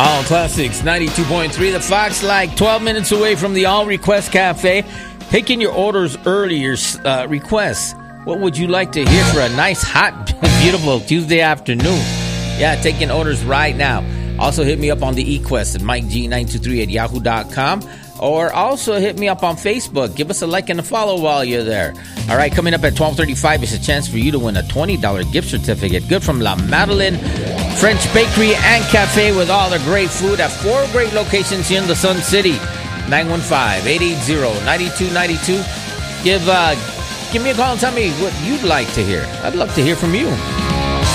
All Classics 92.3 The Fox, like 12 minutes away from the All Request Cafe. Taking your orders early, your requests. What would you like to hear for a nice, hot, beautiful Tuesday afternoon? Yeah, taking orders right now. Also hit me up on the eQuest at MikeG923 at yahoo.com. Or also hit me up on Facebook. Give us a like and a follow while you're there. All right, coming up at 12:35 is a chance for you to win a $20 gift certificate. Good from La Madeleine French Bakery and Cafe with all the great food at 4 great locations here in the Sun City. 915-880-9292. Give me a call and tell me what you'd like to hear. I'd love to hear from you.